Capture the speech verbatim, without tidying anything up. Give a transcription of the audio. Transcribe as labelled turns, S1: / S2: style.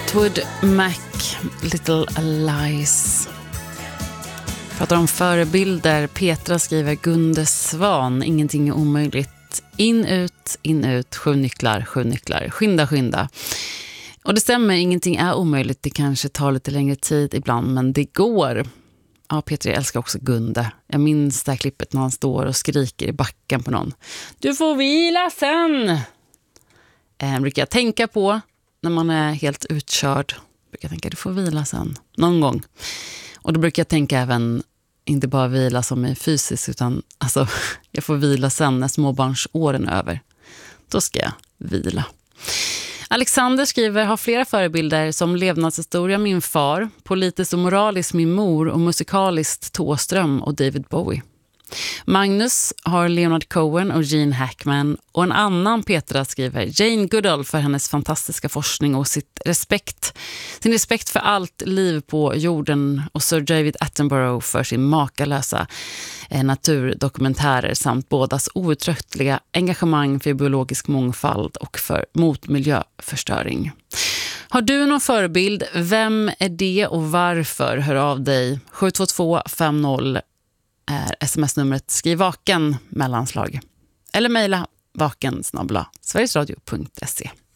S1: Fleetwood Mac, Little Lies. Pratar om förebilder. Petra skriver Gunde Svan, ingenting är omöjligt. In, ut, in, ut, sju nycklar, sju nycklar. Skynda, skynda. Och det stämmer, ingenting är omöjligt. Det kanske tar lite längre tid ibland, men det går. Ja, Petra, jag älskar också Gunde. Jag minns det här klippet när han står och skriker i backen på någon. Du får vila sen! Eh, brukar jag tänka på när man är helt utkörd. Brukar jag tänka, du får vila sen. Någon gång. Och då brukar jag tänka även, inte bara vila som är fysiskt, utan alltså, jag får vila sen när småbarnsåren är över. Då ska jag vila. Alexander skriver, har flera förebilder som levnadshistoria min far, politiskt och moraliskt min mor och musikaliskt Thåström och David Bowie. Magnus har Leonard Cohen och Gene Hackman, och en annan Petra skriver Jane Goodall för hennes fantastiska forskning och sitt respekt, sin respekt för allt liv på jorden, och Sir David Attenborough för sin makalösa eh, naturdokumentärer samt bådas outtröttliga engagemang för biologisk mångfald och för mot miljöförstöring. Har du någon förebild? Vem är det och varför? Hör av dig. sju två två fem noll är sms-numret. Skriv vaken mellanslag. Eller mejla vaken snabel-a sverigesradio punkt se.